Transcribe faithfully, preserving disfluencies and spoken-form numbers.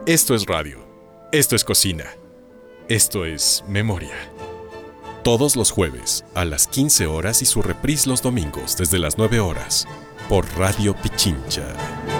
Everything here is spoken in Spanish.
Esto es radio. Esto es cocina. Esto es memoria. Todos los jueves a las quince horas y su reprise los domingos desde las nueve horas por Radio Pichincha.